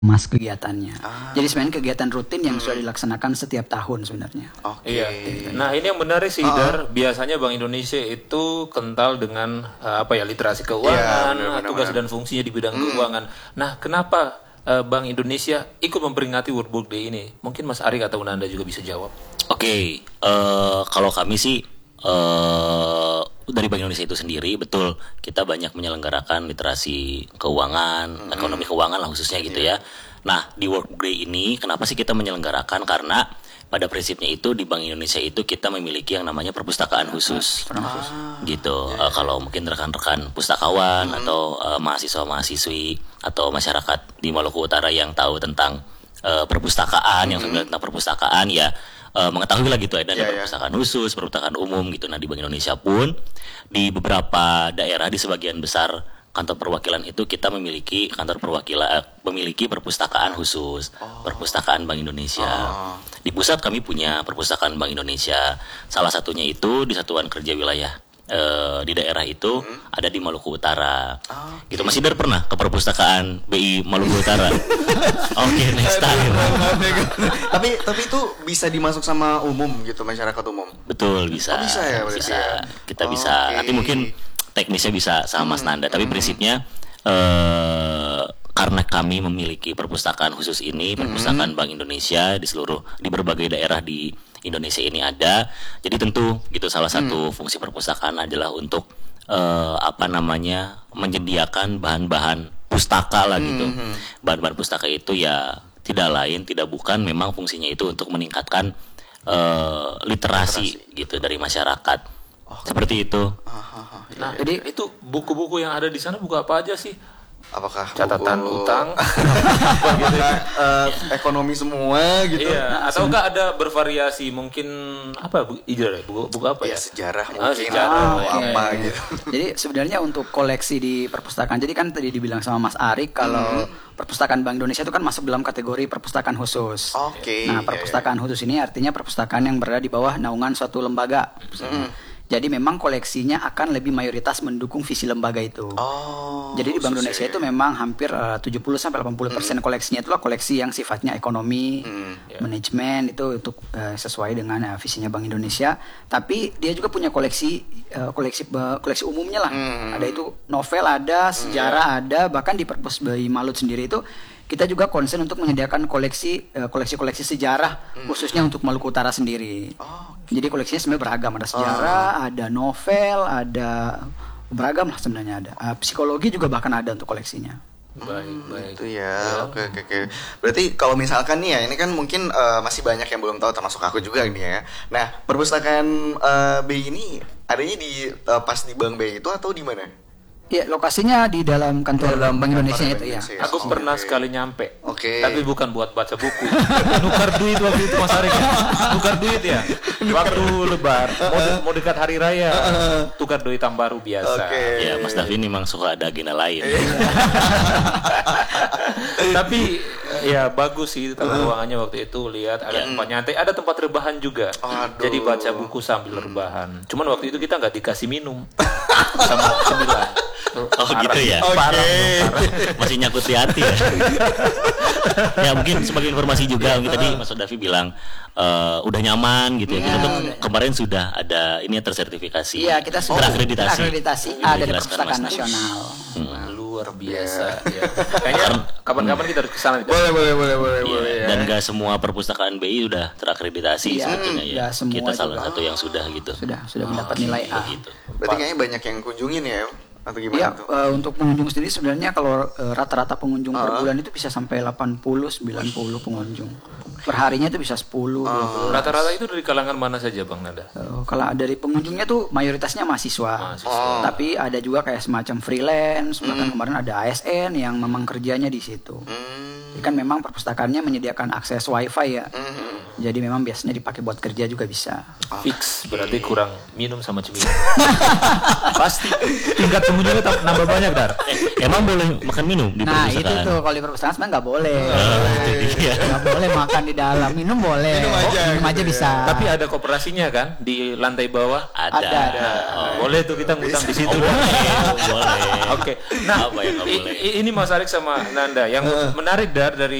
mas kegiatannya. Jadi sebenarnya kegiatan rutin yang sudah dilaksanakan setiap tahun sebenarnya. Iya. Nah ini yang menarik sih Dar. Biasanya Bank Indonesia itu kental dengan literasi keuangan, tugas dan fungsinya di bidang keuangan. Nah kenapa Bank Indonesia ikut memperingati World Book Day ini? Mungkin Mas Arik atau Nanda juga bisa jawab. Oke, kalau kami sih dari Bank Indonesia itu sendiri, betul kita banyak menyelenggarakan literasi keuangan, ekonomi keuangan lah khususnya gitu ya. Nah di World Book Day ini kenapa sih kita menyelenggarakan? Karena pada prinsipnya itu di Bank Indonesia itu kita memiliki yang namanya perpustakaan khusus, gitu. Kalau mungkin rekan-rekan pustakawan atau mahasiswa-mahasiswi atau masyarakat di Maluku Utara yang tahu tentang perpustakaan, yang familiar tentang perpustakaan ya mengetahui lah gitu ada perpustakaan khusus, perpustakaan umum gitu. Nah di Bank Indonesia pun di beberapa daerah di sebagian besar kantor perwakilan itu kita memiliki memiliki perpustakaan khusus, perpustakaan Bank Indonesia. Di pusat kami punya perpustakaan Bank Indonesia. Salah satunya itu di Satuan Kerja Wilayah di daerah itu ada di Maluku Utara. Gitu. Mas Idar pernah ke perpustakaan BI Maluku Utara? Oke, next time. Tapi itu bisa dimasuk sama umum gitu, masyarakat umum. Betul, bisa. Bisa ya, bisa. Kita bisa. Nanti mungkin teknisnya bisa sama Mas Nanda, tapi prinsipnya karena kami memiliki perpustakaan khusus ini, perpustakaan Bank Indonesia di berbagai daerah di Indonesia ini ada. Jadi tentu gitu salah satu fungsi perpustakaan adalah untuk menyediakan bahan-bahan pustaka lah gitu. Bahan-bahan pustaka itu ya tidak bukan memang fungsinya itu untuk meningkatkan literasi gitu dari masyarakat. Seperti itu. Nah, jadi itu buku-buku yang ada di sana buku apa aja sih? Apakah catatan utang gitu, ekonomi semua gitu? Iya, ataukah ada bervariasi mungkin buku apa ya? Sejarah mungkin sejarah apa gitu. Jadi sebenarnya untuk koleksi di perpustakaan, jadi kan tadi dibilang sama Mas Arik kalau perpustakaan Bank Indonesia itu kan masuk dalam kategori perpustakaan khusus. Nah, perpustakaan khusus ini artinya perpustakaan yang berada di bawah naungan suatu lembaga. Jadi memang koleksinya akan lebih mayoritas mendukung visi lembaga itu. Jadi di Bank Indonesia itu memang hampir 70-80% koleksinya itulah koleksi yang sifatnya ekonomi, manajemen itu untuk sesuai dengan visinya Bank Indonesia. Tapi dia juga punya koleksi umumnya lah. Ada itu novel ada, sejarah ada, bahkan di Perpus Bayi Malut sendiri itu kita juga concern untuk menyediakan koleksi sejarah khususnya untuk Maluku Utara sendiri. Jadi koleksinya sebenarnya beragam, ada sejarah, ada novel, ada beragam lah sebenarnya ada. Psikologi juga bahkan ada untuk koleksinya. Baik. Itu ya. Oke. Berarti kalau misalkan nih ya, ini kan mungkin masih banyak yang belum tahu termasuk aku juga nih ya. Nah, perpustakaan BI ini adanya pas di Bank BI itu atau di mana? Iya, lokasinya di dalam kantor Bank Indonesia itu ya. Aku pernah sekali nyampe. Oke. Tapi bukan buat baca buku. Nukar duit waktu itu Mas Arik. Nukar duit ya. Waktu lebar, mau dekat hari raya, tukar duit tahun baru biasa. Ya, Mas Davi memang suka ada agenda lain. Tapi ya bagus sih tata ruangannya waktu itu, lihat ada tempat nyantai, ada tempat rebahan juga. Jadi baca buku sambil rebahan. Cuman waktu itu kita nggak dikasih minum sama cemilan. Gitu ya. Masih nyangkut di hati ya. Ya mungkin sebagai informasi juga mungkin tadi Mas Davi bilang udah nyaman gitu ya. Kita tuh kemarin sudah ada ini tersertifikasi. Iya, kita sudah terakreditasi dari Perpustakaan Nasional. Luar biasa ya. Kayaknya kapan-kapan kita harus kesana. Boleh. Dan gak semua perpustakaan BI udah terakreditasi sebetulnya ya. Kita salah satu yang sudah gitu. Sudah mendapat nilai A. Gitu. Berarti kayaknya banyak yang kunjungin ya. Atau gimana tuh? Untuk pengunjung sendiri sebenarnya kalau rata-rata pengunjung per bulan itu bisa sampai 80-90 pengunjung. Perharinya itu bisa 10. Rata-rata itu dari kalangan mana saja Bang Nanda? Kalau dari pengunjungnya tuh mayoritasnya mahasiswa. Tapi ada juga kayak semacam freelance, bahkan kemarin ada ASN yang memang kerjanya di situ. Jadi kan memang perpustakaannya menyediakan akses wifi ya. Jadi memang biasanya dipakai buat kerja juga bisa. Fix, berarti kurang minum sama cemilan. Pasti tingkat pengunjungnya nambah banyak, Dar. Emang boleh makan minum di perpustakaan? Nah, itu tuh kalau di perpustakaan sebenarnya nggak boleh. Nggak boleh makan di dalam, minum boleh. Minum aja bisa. Tapi ada koperasinya kan di lantai bawah? Ada. Boleh tuh kita ngutang di situ. Boleh. Oke. Nah, apa yang nggak boleh? ini Mas Arik sama Nanda yang menarik dari